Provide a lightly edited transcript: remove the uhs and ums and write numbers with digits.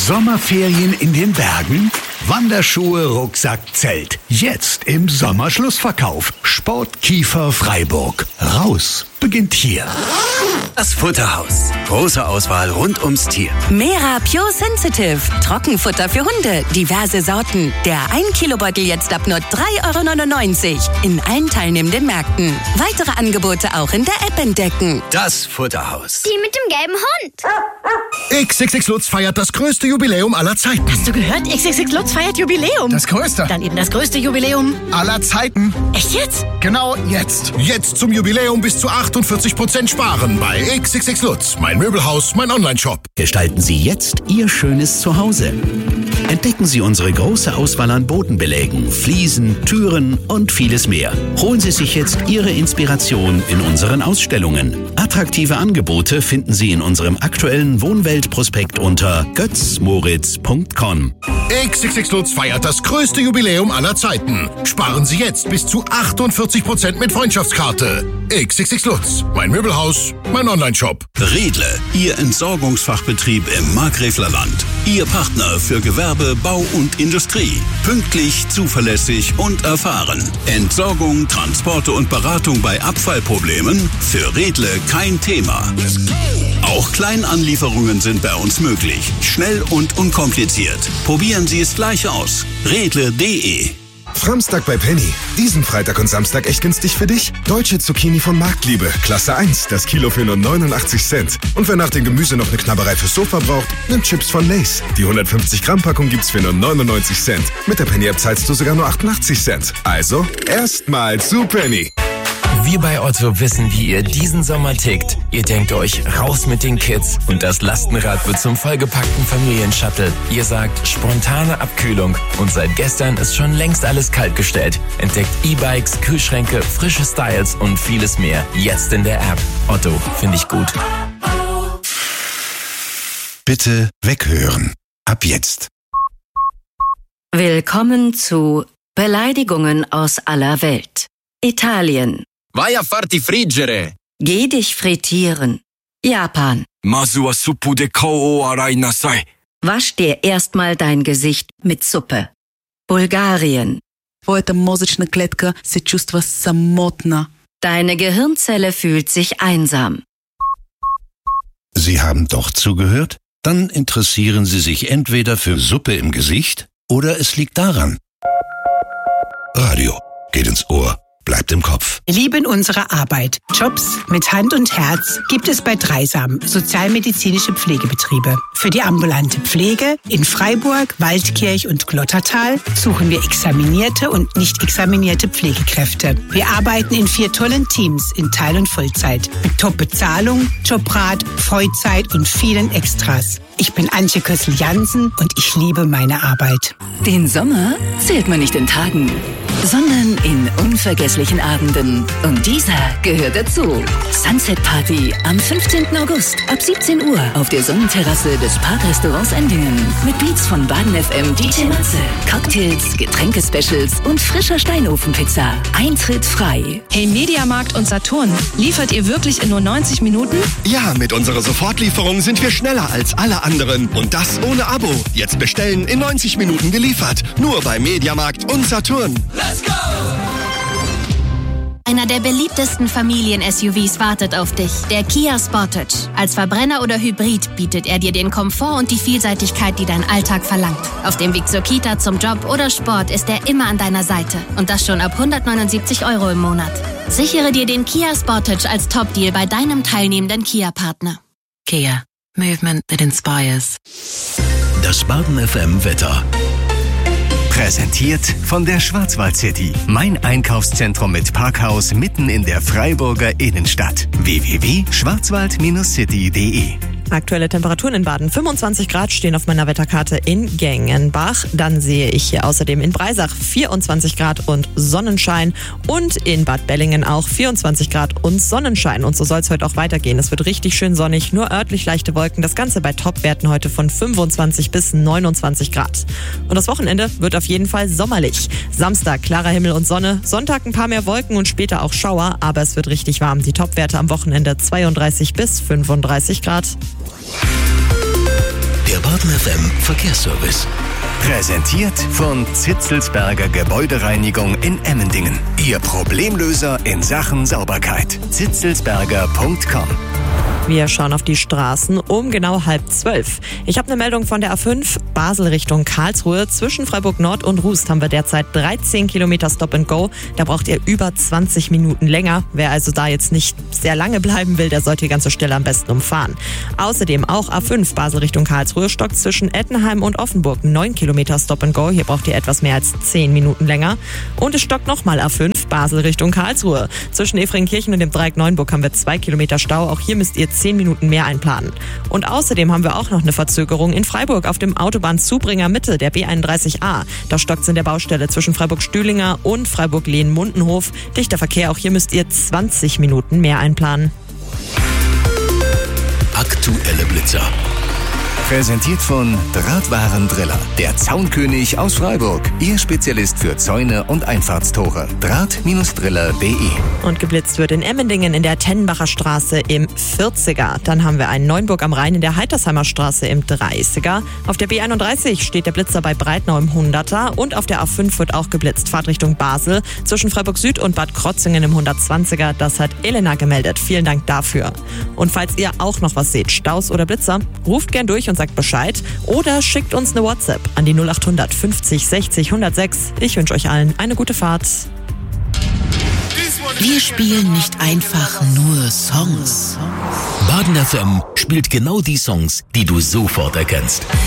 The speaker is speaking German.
Sommerferien in den Bergen? Wanderschuhe, Rucksack, Zelt. Jetzt im Sommerschlussverkauf. Sportkiefer Freiburg. Raus beginnt hier. Das Futterhaus. Große Auswahl rund ums Tier. Mera Pure Sensitive. Trockenfutter für Hunde. Diverse Sorten. Der 1-Kilo-Beutel jetzt ab nur 3,99 € in allen teilnehmenden Märkten. Weitere Angebote auch in der App entdecken. Das Futterhaus. Die mit dem gelben Hund. XXX Lutz feiert das größte Jubiläum aller Zeiten. Hast du gehört? XXX Lutz feiert Jubiläum. Das größte. Dann eben das größte Jubiläum aller Zeiten. Echt jetzt? Genau jetzt. Jetzt zum Jubiläum bis zu 48% sparen bei XXX Lutz. Mein Möbelhaus, mein Onlineshop. Gestalten Sie jetzt Ihr schönes Zuhause. Entdecken Sie unsere große Auswahl an Bodenbelägen, Fliesen, Türen und vieles mehr. Holen Sie sich jetzt Ihre Inspiration in unseren Ausstellungen. Attraktive Angebote finden Sie in unserem aktuellen Wohnweltprospekt unter götzmoritz.com. XXX Lutz feiert das größte Jubiläum aller Zeiten. Sparen Sie jetzt bis zu 48% mit Freundschaftskarte. XXX Lutz, mein Möbelhaus, mein Onlineshop. Redle, Ihr Entsorgungsfachbetrieb im Markgräflerland. Ihr Partner für Gewerbe, Bau und Industrie. Pünktlich, zuverlässig und erfahren. Entsorgung, Transporte und Beratung bei Abfallproblemen? Für Redle kein Thema. Auch Kleinanlieferungen sind bei uns möglich. Schnell und unkompliziert. Probieren Sie es gleich aus. Redle.de. Framstag bei Penny. Diesen Freitag und Samstag echt günstig für dich. Deutsche Zucchini von Marktliebe. Klasse 1. Das Kilo für nur 89 Cent. Und wer nach dem Gemüse noch eine Knabberei fürs Sofa braucht, nimmt Chips von Lay's. Die 150 Gramm Packung gibt's für nur 99 Cent. Mit der Penny-App zahlst du sogar nur 88 Cent. Also, erstmal zu Penny. Wir bei Otto wissen, wie ihr diesen Sommer tickt. Ihr denkt euch, raus mit den Kids und das Lastenrad wird zum vollgepackten Familienshuttle. Ihr sagt, spontane Abkühlung und seit gestern ist schon längst alles kaltgestellt. Entdeckt E-Bikes, Kühlschränke, frische Styles und vieles mehr. Jetzt in der App. Otto, finde ich gut. Bitte weghören. Ab jetzt. Willkommen zu Beleidigungen aus aller Welt. Italien. Vai a farti friggere. Geh dich frittieren. Japan. Masu wa suppu de kao arai nasai. Wasch dir erstmal dein Gesicht mit Suppe. Bulgarien. Твоята мозъчна клетка се чувства самотна. Deine Gehirnzelle fühlt sich einsam. Sie haben doch zugehört? Dann interessieren Sie sich entweder für Suppe im Gesicht oder es liegt daran. Radio geht ins Ohr. Bleibt im Kopf. Wir lieben unsere Arbeit. Jobs mit Hand und Herz gibt es bei Dreisam, sozialmedizinische Pflegebetriebe. Für die ambulante Pflege in Freiburg, Waldkirch und Glottertal suchen wir examinierte und nicht examinierte Pflegekräfte. Wir arbeiten in 4 tollen Teams in Teil- und Vollzeit. Mit Top-Bezahlung, Jobrat, Freizeit und vielen Extras. Ich bin Antje Kössel-Jansen und ich liebe meine Arbeit. Den Sommer zählt man nicht in Tagen, sondern in unvergesslichen Abenden. Und dieser gehört dazu. Sunset Party am 15. August ab 17 Uhr auf der Sonnenterrasse des Parkrestaurants Endingen. Mit Beats von Baden FM DJ Matze, Cocktails, Getränke-Specials und frischer Steinofenpizza. Eintritt frei. Hey Mediamarkt und Saturn, liefert ihr wirklich in nur 90 Minuten? Ja, mit unserer Sofortlieferung sind wir schneller als alle anderen. Und das ohne Abo. Jetzt bestellen, in 90 Minuten geliefert. Nur bei Mediamarkt und Saturn. Let's go! Einer der beliebtesten Familien-SUVs wartet auf dich. Der Kia Sportage. Als Verbrenner oder Hybrid bietet er dir den Komfort und die Vielseitigkeit, die dein Alltag verlangt. Auf dem Weg zur Kita, zum Job oder Sport ist er immer an deiner Seite. Und das schon ab 179 € im Monat. Sichere dir den Kia Sportage als Top-Deal bei deinem teilnehmenden Kia-Partner. Kia. Movement that inspires. Das Baden FM Wetter. Präsentiert von der Schwarzwald City. Mein Einkaufszentrum mit Parkhaus mitten in der Freiburger Innenstadt. www.schwarzwald-city.de. Aktuelle Temperaturen in Baden. 25 Grad stehen auf meiner Wetterkarte in Gengenbach. Dann sehe ich hier außerdem in Breisach 24 Grad und Sonnenschein. Und in Bad Bellingen auch 24 Grad und Sonnenschein. Und so soll es heute auch weitergehen. Es wird richtig schön sonnig, nur örtlich leichte Wolken. Das Ganze bei Topwerten heute von 25 bis 29 Grad. Und das Wochenende wird auf jeden Fall sommerlich. Samstag klarer Himmel und Sonne. Sonntag ein paar mehr Wolken und später auch Schauer. Aber es wird richtig warm. Die Topwerte am Wochenende 32 bis 35 Grad. Der Baden Baden FM Verkehrsservice. Präsentiert von Zitzelsberger Gebäudereinigung in Emmendingen. Ihr Problemlöser in Sachen Sauberkeit. zitzelsberger.com. Wir schauen auf die Straßen um genau 11:30. Ich habe eine Meldung von der A5 Basel Richtung Karlsruhe. Zwischen Freiburg Nord und Rust haben wir derzeit 13 Kilometer Stop and Go. Da braucht ihr über 20 Minuten länger. Wer also da jetzt nicht sehr lange bleiben will, der sollte die ganze Stelle am besten umfahren. Außerdem auch A5 Basel Richtung Karlsruhe stockt zwischen Ettenheim und Offenburg 9 Kilometer Stop and Go. Hier braucht ihr etwas mehr als 10 Minuten länger. Und es stockt nochmal A5 Basel Richtung Karlsruhe. Zwischen Efringkirchen und dem Dreieck Neuenburg haben wir 2 Kilometer Stau. Auch hier müsst ihr 10 Minuten mehr einplanen. Und außerdem haben wir auch noch eine Verzögerung in Freiburg auf dem Autobahnzubringer Mitte, der B31A. Da stockt's in der Baustelle zwischen Freiburg-Stühlinger und Freiburg-Lehn-Mundenhof. Dichter Verkehr, auch hier müsst ihr 20 Minuten mehr einplanen. Aktuelle Blitzer. Präsentiert von Drahtwarendriller, der Zaunkönig aus Freiburg. Ihr Spezialist für Zäune und Einfahrtstore. Draht-driller.de. Und geblitzt wird in Emmendingen in der Tennenbacher Straße im 40er. Dann haben wir einen Neuenburg am Rhein in der Heitersheimer Straße im 30er. Auf der B31 steht der Blitzer bei Breitnau im 100er. Und auf der A5 wird auch geblitzt. Fahrt Richtung Basel zwischen Freiburg Süd und Bad Krotzingen im 120er. Das hat Elena gemeldet. Vielen Dank dafür. Und falls ihr auch noch was seht, Staus oder Blitzer, ruft gern durch und sagt Bescheid oder schickt uns eine WhatsApp an die 0800 50 60 106. Ich wünsche euch allen eine gute Fahrt. Wir spielen nicht einfach nur Songs. Baden FM spielt genau die Songs, die du sofort erkennst.